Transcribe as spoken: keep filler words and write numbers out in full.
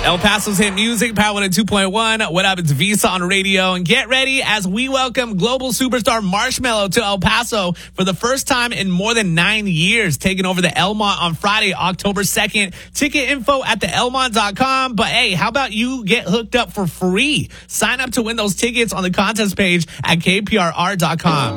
El Paso's hit music, Power one oh two point one. What up? It's Visa on radio. And get ready as we welcome global superstar Marshmello to El Paso for the first time in more than nine years, taking over the Elmont on Friday, October second. Ticket info at the elmont dot com. But hey, how about you get hooked up for free? Sign up to win those tickets on the contest page at k p r r dot com.